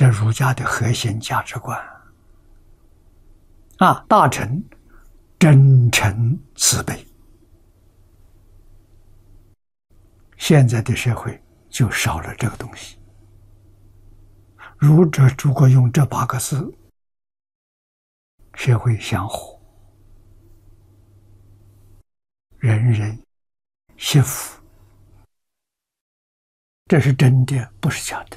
儒家的核心价值观。大臣真诚慈悲。现在的社会就少了这个东西。儒者如果用这8个字，社会祥和，人人幸福，这是真的，不是假的。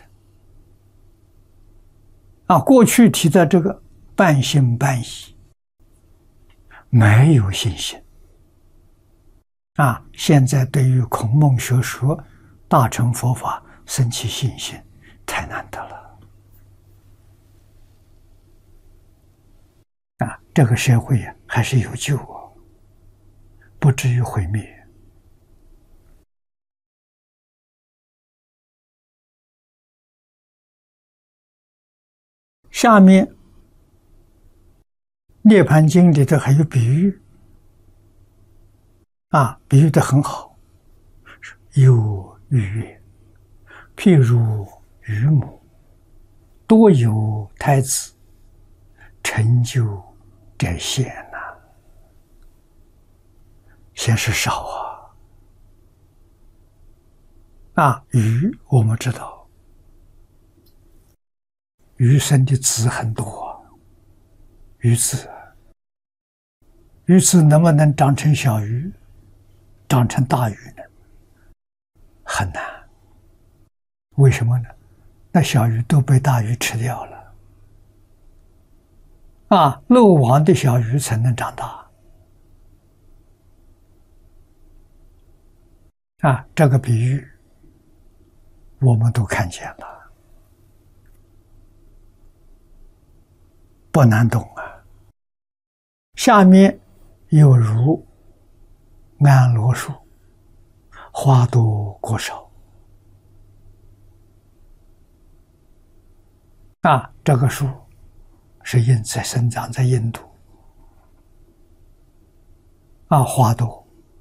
过去提的这个半信半疑，没有信心。现在对于孔孟学说、大乘佛法生起信心，太难得了。这个社会还是有救不至于毁灭。下面《涅盘经》里头还有比喻，比喻得很好。有喻曰：譬如鱼母，多有胎子，成就者鲜鲜是少鱼我们知道，鱼生的子很多，鱼子能不能长成小鱼，长成大鱼呢？很难。为什么呢？那小鱼都被大鱼吃掉了。漏网的小鱼才能长大。这个比喻我们都看见了，不难懂下面有如安乐树，花多果少。这个树是生长在印度。花多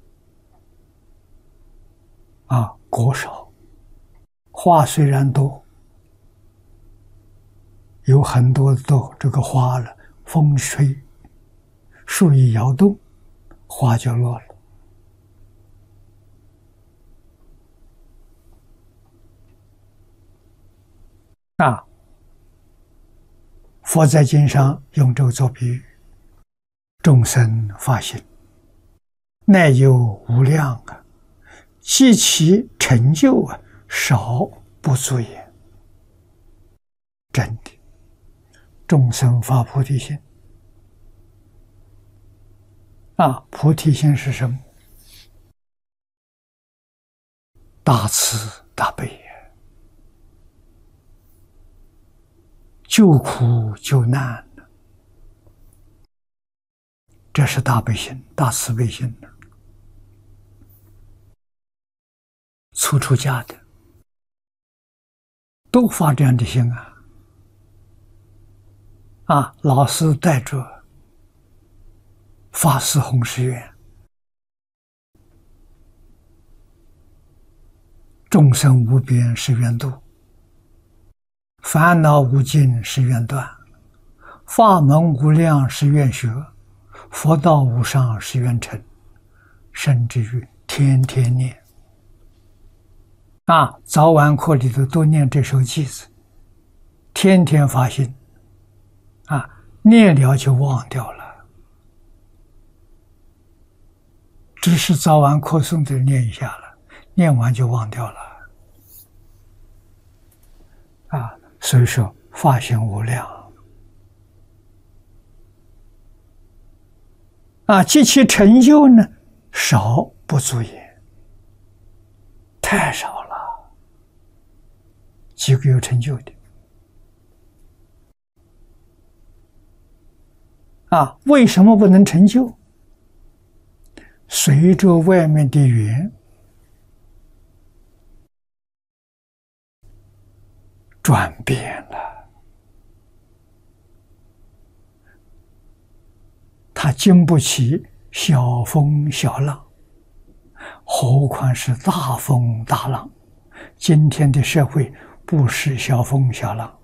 果少。花虽然多，有很多这个花了，风吹树一摇动，花就落了。佛在经上用这个做比喻，众生发心，乃有无量其其成就少不足也。真的，众生发菩提心菩提心是什么？大慈大悲，救苦救难，这是大悲心、大慈悲心初出家的都发这样的心老师带着发誓弘誓愿，众生无边誓愿度，烦恼无尽誓愿断，法门无量誓愿学，佛道无上誓愿成，甚至于天天念早晚课里头都念这首偈子，天天发心念了就忘掉了，只是早晚课诵的念一下了，念完就忘掉了所以说法心无量及其成就呢，少不足也，太少了。几个有成就的为什么不能成就？随着外面的缘转变了，它经不起小风小浪，何况是大风大浪。今天的社会不是小风小浪，